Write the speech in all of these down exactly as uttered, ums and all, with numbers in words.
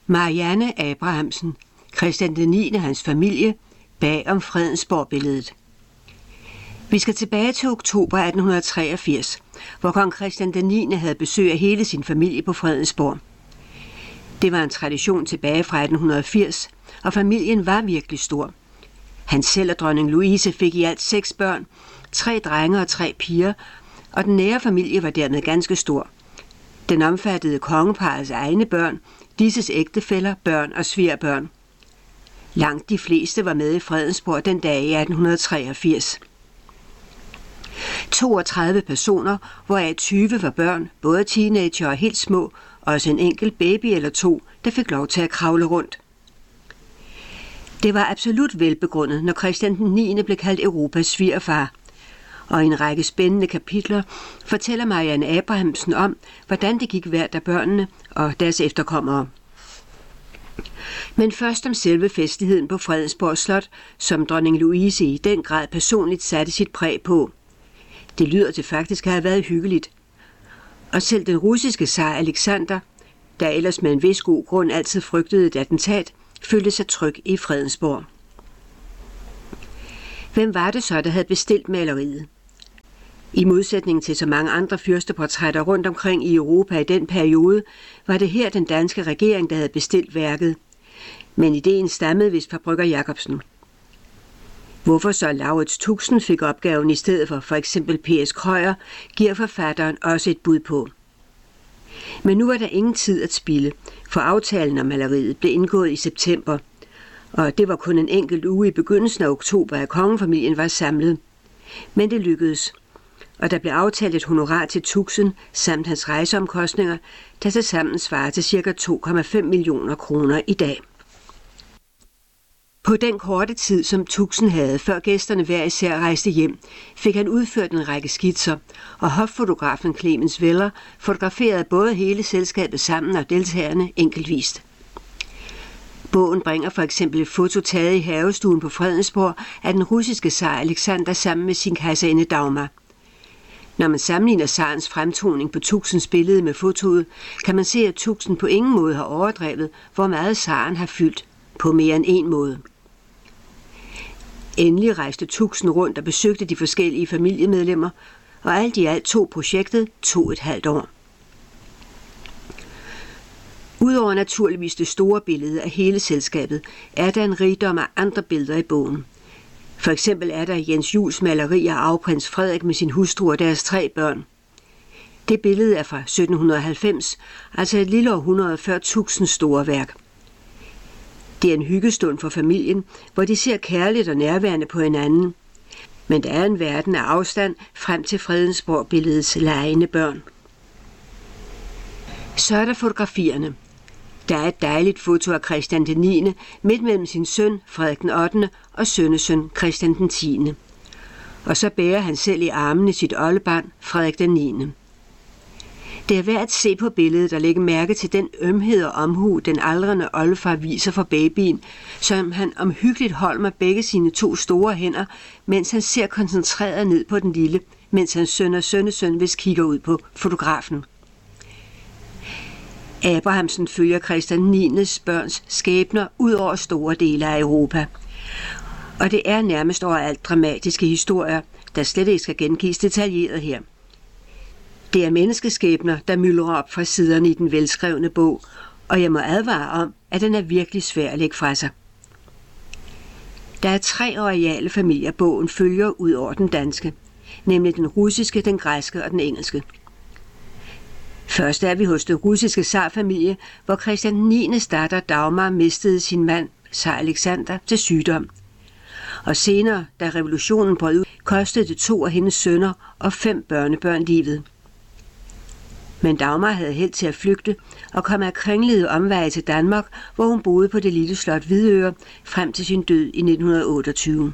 Marianne Abrahamsen, Christian den niende og hans familie, bag om Fredensborg-billedet. Vi skal tilbage til oktober atten treogfirs, hvor kong Christian den niende havde besøg af hele sin familie på Fredensborg. Det var en tradition tilbage fra atten firs, og familien var virkelig stor. Han selv og dronning Louise fik i alt seks børn, tre drenge og tre piger, og den nære familie var dermed ganske stor. Den omfattede kongeparrets egne børn, disses ægtefæller, børn og svigerbørn. Langt de fleste var med i Fredensborg den dag i atten treogfirs. toogtredive personer, hvoraf tyve var børn, både teenager og helt små, og også en enkelt baby eller to, der fik lov til at kravle rundt. Det var absolut velbegrundet, når Christian den niende blev kaldt Europas svigerfar. Og i en række spændende kapitler fortæller Marianne Abrahamsen om, hvordan det gik hvert af børnene og deres efterkommere. Men først om selve festligheden på Fredensborg Slot, som dronning Louise i den grad personligt satte sit præg på. Det lyder til faktisk at have været hyggeligt. Og selv den russiske zar Alexander, der ellers med en vis god grund altid frygtede et attentat, følte sig tryg i Fredensborg. Hvem var det så, der havde bestilt maleriet? I modsætning til så mange andre fyrsteportrætter rundt omkring i Europa i den periode, var det her den danske regering, der havde bestilt værket. Men ideen stammede vist fra Brygger Jacobsen. Hvorfor så Laurits Tuxen fik opgaven i stedet for for eksempel P S Krøyer, giver forfatteren også et bud på. Men nu var der ingen tid at spilde, for aftalen om maleriet blev indgået i september, og det var kun en enkelt uge i begyndelsen af oktober, at kongefamilien var samlet. Men det lykkedes, og der blev aftalt et honorar til Tuxen samt hans rejseomkostninger, der tilsammen svarer til ca. to komma fem millioner kroner i dag. På den korte tid, som Tuxen havde, før gæsterne hver især rejste hjem, fik han udført en række skitser, og hoffotografen Clemens Weller fotograferede både hele selskabet sammen og deltagerne enkeltvist. Bogen bringer for eksempel et foto taget i havestuen på Fredensborg af den russiske zar Alexander sammen med sin kejserinde Dagmar. Når man sammenligner zarens fremtoning på Tuxens billede med fotoet, kan man se, at Tuxen på ingen måde har overdrevet, hvor meget zaren har fyldt, på mere end en måde. Endelig rejste Tuxen rundt og besøgte de forskellige familiemedlemmer, og alt i alt tog projektet to et halvt år. Udover naturligvis det store billede af hele selskabet, er der en rigdom af andre billeder i bogen. For eksempel er der Jens Juels maleri af arveprins Frederik med sin hustru og deres tre børn. Det billede er fra sytten halvfems, altså et lille århundrede før Tuxens store værk. Det er en hyggestund for familien, hvor de ser kærligt og nærværende på hinanden. Men der er en verden af afstand frem til Fredensborg-billedets legende børn. Så er der fotografierne. Der er et dejligt foto af Christian den niende midt mellem sin søn Frederik den ottende og sønnesøn Christian den tiende. Og så bærer han selv i armene sit oldebarn Frederik den niende. Det er værd at se på billedet og lægge mærke til den ømhed og omhu, den aldrende oldefar viser for babyen, som han omhyggeligt holder med begge sine to store hænder, mens han ser koncentreret ned på den lille, mens hans søn og sønnesøn vist kigger ud på fotografen. Abrahamsen følger Christian den niendes børns skæbner ud over store dele af Europa. Og det er nærmest overalt dramatiske historier, der slet ikke skal gengives detaljeret her. Det er menneskeskæbner, der myldrer op fra siderne i den velskrevne bog, og jeg må advare om, at den er virkelig svær at lægge fra sig. Der er tre royale familier, bogen følger ud over den danske, nemlig den russiske, den græske og den engelske. Først er vi hos den russiske zarfamilie, hvor Christian den niendes datter Dagmar mistede sin mand, zar Alexander, til sygdom. Og senere, da revolutionen brød ud, kostede det to af hendes sønner og fem børnebørn livet. Men Dagmar havde held til at flygte og kom af kringlede omveje til Danmark, hvor hun boede på det lille slot Hvidøre frem til sin død i nitten otteogtyve.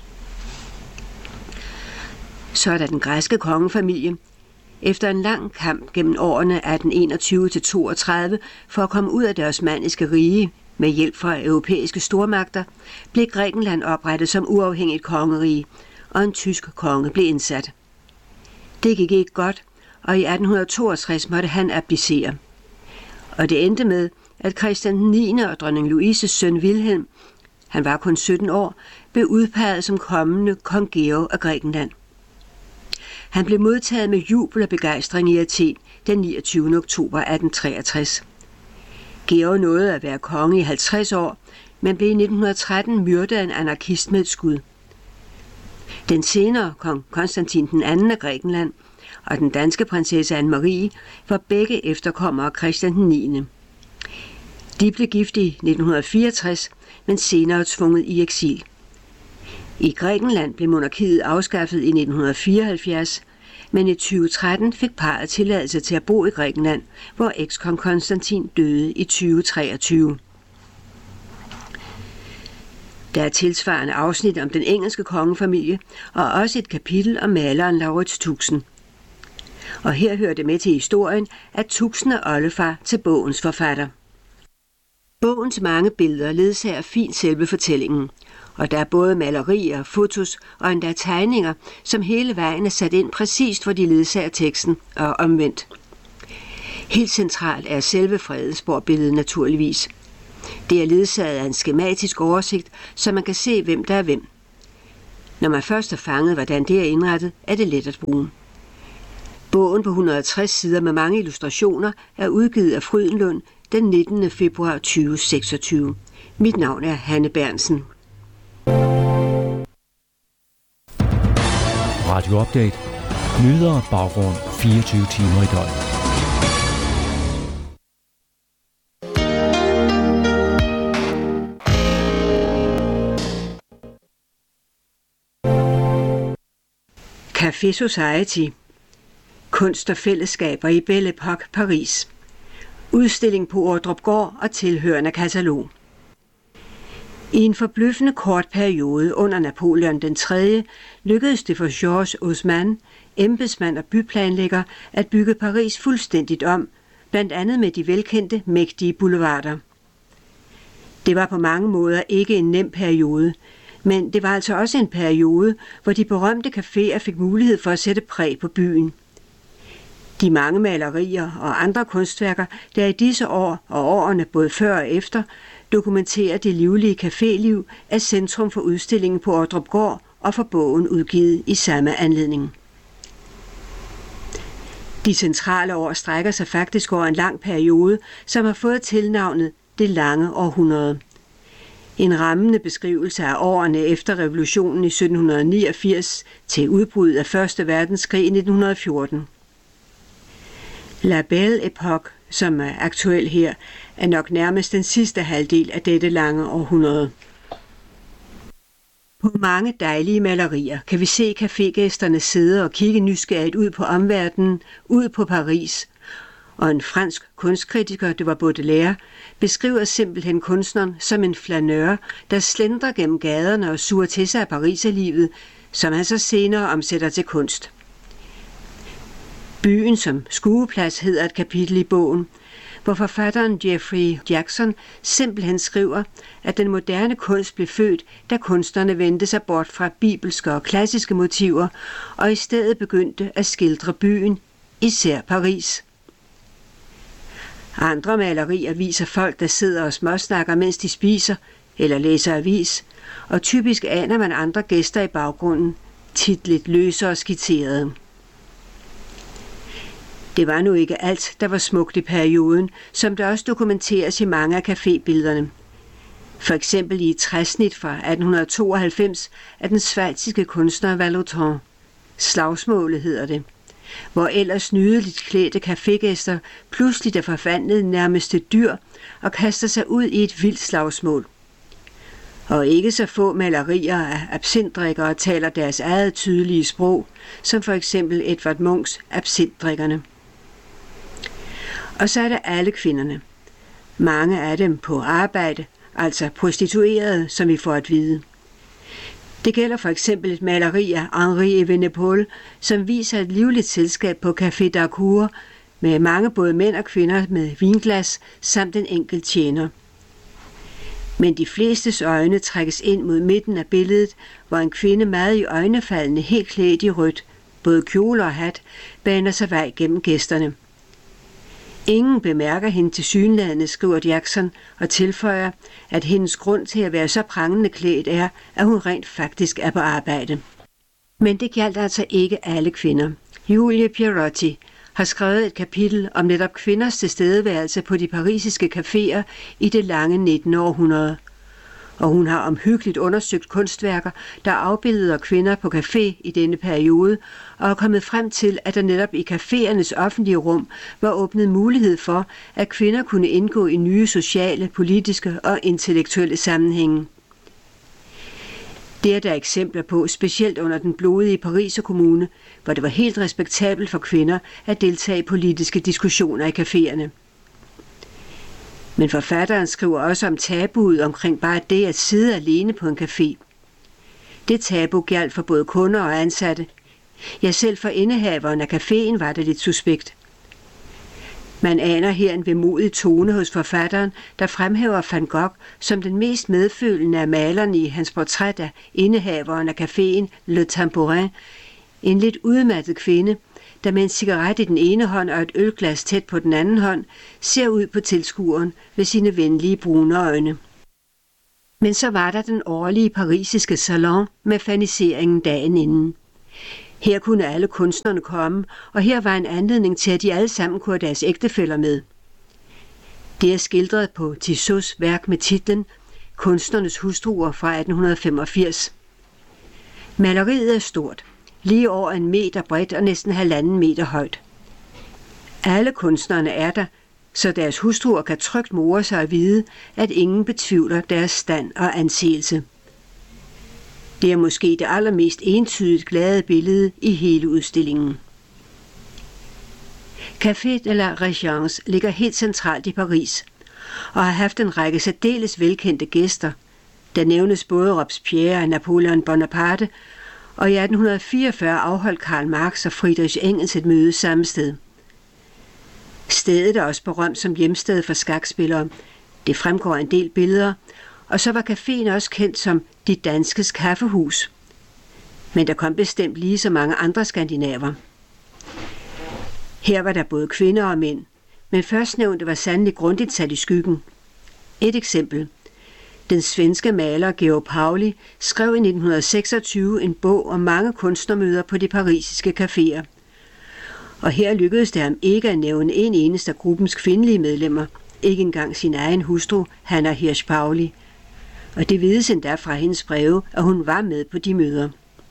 Så er der den græske kongefamilie. Efter en lang kamp gennem årene atten enogtyve til toogtredive for at komme ud af det osmanniske rige med hjælp fra europæiske stormagter, blev Grækenland oprettet som uafhængigt kongerige, og en tysk konge blev indsat. Det gik ikke godt, og i atten toogtres måtte han abdicere. Og det endte med, at Christian den niende og dronning Louises søn Wilhelm, han var kun sytten år, blev udpeget som kommende kong Georg af Grækenland. Han blev modtaget med jubel og begejstring i Athen den niogtyvende oktober atten treogtres. Georg nåede at være konge i halvtreds år, men blev i nitten tretten myrdet af en anarkist med et skud. Den senere kong Konstantin den anden af Grækenland og den danske prinsesse Anne-Marie var begge efterkommere af Christian den niende. De blev gift i nitten fireogtres, men senere tvunget i eksil. I Grækenland blev monarkiet afskaffet i nitten fireoghalvfjerds, men i tyve tretten fik parret tilladelse til at bo i Grækenland, hvor ekskong Konstantin døde i tyve treogtyve. Der er tilsvarende afsnit om den engelske kongefamilie, og også et kapitel om maleren Laurits Tuxen. Og her hører det med til historien, at Tuxen er oldefar til bogens forfatter. Bogens mange billeder ledsager fint selve fortællingen, og der er både malerier, fotos og endda tegninger, som hele vejen er sat ind præcist, hvor de ledsager teksten og omvendt. Helt centralt er selve Fredensborg-billedet naturligvis. Det er ledsaget af en skematisk oversigt, så man kan se, hvem der er hvem. Når man først har fanget, hvordan det er indrettet, er det let at bruge. Bogen på et hundrede og tres sider med mange illustrationer er udgivet af Frydenlund den nittende februar tyve seksogtyve. Mit navn er Hanne Bernsen. Radio Update. Nyheder og baggrund fireogtyve timer i døgnet. Café Society. Kunst og fællesskaber i Belle Époque, Paris. Udstilling på Ordrupgaard og tilhørende katalog. I en forbløffende kort periode under Napoleon den tredje lykkedes det for Georges Haussmann, embedsmand og byplanlægger, at bygge Paris fuldstændigt om, blandt andet med de velkendte, mægtige boulevarder. Det var på mange måder ikke en nem periode, men det var altså også en periode, hvor de berømte caféer fik mulighed for at sætte præg på byen. De mange malerier og andre kunstværker, der i disse år og årene både før og efter, dokumenterer det livlige caféliv, er centrum for udstillingen på Ordrupgaard og for bogen udgivet i samme anledning. De centrale år strækker sig faktisk over en lang periode, som har fået tilnavnet Det lange århundrede. En rammende beskrivelse af årene efter revolutionen i sytten niogfirs til udbruddet af første verdenskrig i nitten fjorten. La Belle Époque, som er aktuel her, er nok nærmest den sidste halvdel af dette lange århundrede. På mange dejlige malerier kan vi se cafégæsterne sidde og kigge nysgerrigt ud på omverdenen, ud på Paris. Og en fransk kunstkritiker, det var Baudelaire, beskriver simpelthen kunstneren som en flaneur, der slendrer gennem gaderne og suger til sig af pariserlivet, som han så senere omsætter til kunst. Byen som skueplads hedder et kapitel i bogen, hvor forfatteren Jeffrey Jackson simpelthen skriver, at den moderne kunst blev født, da kunstnerne vendte sig bort fra bibelske og klassiske motiver, og i stedet begyndte at skildre byen, især Paris. Andre malerier viser folk, der sidder og småsnakker, mens de spiser eller læser avis, og typisk aner man andre gæster i baggrunden, tit lidt løse og skitserede. Det var nu ikke alt, der var smukt i perioden, som der også dokumenteres i mange af cafébillederne. For eksempel i et træsnit fra atten tooghalvfems af den schweiziske kunstner Vallotton. Slagsmålet hedder det, hvor ellers nydeligt klædte cafégæster pludselig er forvandlet nærmest til dyr og kaster sig ud i et vildt slagsmål. Og ikke så få malerier af absintdrikkere taler deres eget tydelige sprog, som for eksempel Edvard Munchs Absintdrikkerne. Og så er der alle kvinderne. Mange af dem på arbejde, altså prostituerede, som vi får at vide. Det gælder for eksempel et maleri af Henri Evenepoel, som viser et livligt selskab på Café d'Harcourt med mange både mænd og kvinder med vinglas samt en enkelt tjener. Men de flestes øjne trækkes ind mod midten af billedet, hvor en kvinde meget i øjnefaldende, helt klædt i rødt, både kjole og hat, baner sig vej gennem gæsterne. Ingen bemærker hende tilsyneladende, skriver Jackson og tilføjer, at hendes grund til at være så prangende klædt er, at hun rent faktisk er på arbejde. Men det gjaldt altså ikke alle kvinder. Julie Pierotti har skrevet et kapitel om netop kvinders tilstedeværelse på de parisiske caféer i det lange nittende århundrede. Og hun har omhyggeligt undersøgt kunstværker, der afbilleder kvinder på café i denne periode, og er kommet frem til, at der netop i caféernes offentlige rum var åbnet mulighed for, at kvinder kunne indgå i nye sociale, politiske og intellektuelle sammenhænge. Det er der eksempler på, specielt under den blodige Pariser kommune, hvor det var helt respektabelt for kvinder at deltage i politiske diskussioner i caféerne. Men forfatteren skriver også om tabuet omkring bare det at sidde alene på en café. Det tabu gjaldt for både kunder og ansatte. Ja, selv for indehaveren af caféen var det lidt suspekt. Man aner her en vemodig tone hos forfatteren, der fremhæver Van Gogh som den mest medfølende af malerne i hans portræt af indehaveren af caféen Le Tambourin, en lidt udmattet kvinde, der med en cigaret i den ene hånd og et ølglas tæt på den anden hånd, ser ud på tilskueren ved sine venlige brune øjne. Men så var der den årlige parisiske salon med faniseringen dagen inden. Her kunne alle kunstnerne komme, og her var en anledning til, at de alle sammen kunne have deres ægtefæller med. Det er skildret på Tissot's værk med titlen Kunstnernes hustruer fra atten femogfirs. Maleriet er stort, lige over en meter bredt og næsten halvanden meter højt. Alle kunstnerne er der, så deres hustruer kan trygt more sig at vide, at ingen betvivler deres stand og anseelse. Det er måske det allermest entydigt glade billede i hele udstillingen. Café de la Régence ligger helt centralt i Paris og har haft en række særdeles velkendte gæster. Der nævnes både Robespierre og Napoleon Bonaparte, og i atten fireogfyrre afholdt Karl Marx og Friedrich Engels et møde samme sted. Stedet er også berømt som hjemsted for skakspillere. Det fremgår en del billeder, og så var caféen også kendt som De Danskes Kaffehus. Men der kom bestemt lige så mange andre skandinaver. Her var der både kvinder og mænd, men førstnævnte var sandelig grundigt sat i skyggen. Et eksempel. Den svenske maler Georg Pauli skrev i nitten seksogtyve en bog om mange kunstnermøder på de parisiske caféer. Og her lykkedes det ham ikke at nævne en eneste af gruppens kvindelige medlemmer, ikke engang sin egen hustru, Hanna Hirsch Pauli. Og det vides endda fra hendes breve, at hun var med på de møder.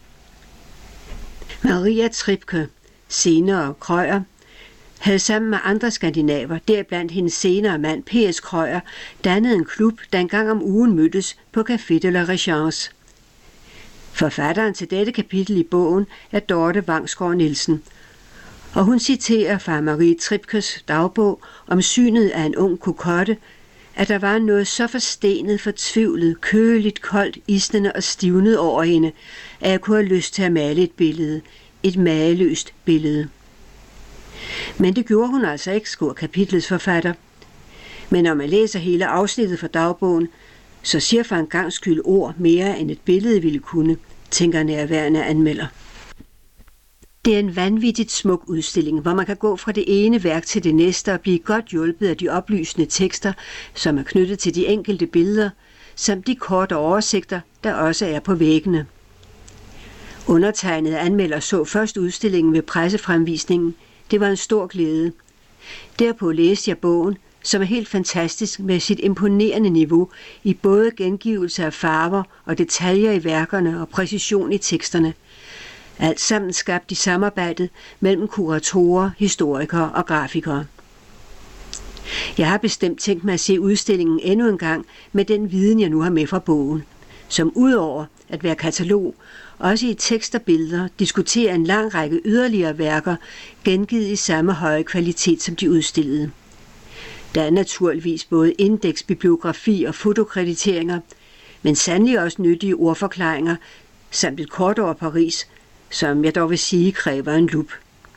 Maria Tripke, senere Krøyer, havde sammen med andre skandinaver, deriblandt hendes senere mand P S Krøyer, dannet en klub, der en gang om ugen mødtes på Café de la Régence. Forfatteren til dette kapitel i bogen er Dorte Vangsgaard Nielsen, og hun citerer fra Marie Tripkes dagbog om synet af en ung kokotte, at der var noget så forstenet, fortvivlet, køligt, koldt, isnende og stivnet over hende, at jeg kunne have lyst til at male et billede, et mageløst billede. Men det gjorde hun altså ikke, skriver kapitlets forfatter. Men når man læser hele afsnittet fra dagbogen, så siger for en gangs skyld ord mere end et billede ville kunne, tænker nærværende anmelder. Det er en vanvittigt smuk udstilling, hvor man kan gå fra det ene værk til det næste og blive godt hjulpet af de oplysende tekster, som er knyttet til de enkelte billeder, samt de korte oversigter, der også er på væggene. Undertegnede anmelder så først udstillingen ved pressefremvisningen. Det var en stor glæde. Derpå læste jeg bogen, som er helt fantastisk med sit imponerende niveau i både gengivelse af farver og detaljer i værkerne og præcision i teksterne. Alt sammen skabt i samarbejdet mellem kuratorer, historikere og grafikere. Jeg har bestemt tænkt mig at se udstillingen endnu en gang med den viden, jeg nu har med fra bogen, som udover at være katalog, også i tekst og billeder diskuterer en lang række yderligere værker, gengivet i samme høje kvalitet som de udstillede. Der er naturligvis både indeks, bibliografi og fotokrediteringer, men sandelig også nyttige ordforklaringer, samt et kort over Paris, som jeg dog vil sige kræver en lup.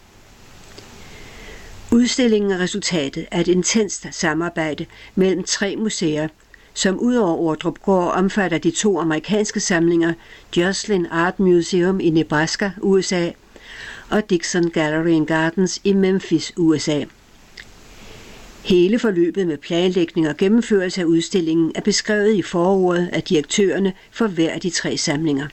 Udstillingen er resultatet af et intenst samarbejde mellem tre museer, som udover Ordrupgård omfatter de to amerikanske samlinger Joslin Art Museum i Nebraska, U S A, og Dixon Gallery and Gardens i Memphis, U S A. Hele forløbet med planlægning og gennemførelse af udstillingen er beskrevet i forordet af direktørerne for hver af de tre samlinger.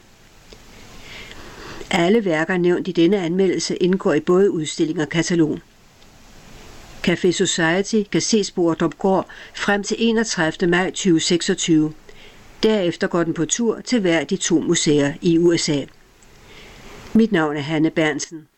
Alle værker nævnt i denne anmeldelse indgår i både udstilling og katalog. Café Society kan ses på Ordrupgård frem til enogtredivte maj to tusind og seksogtyve. Derefter går den på tur til hver af de to museer i U S A. Mit navn er Hanne Berntsen.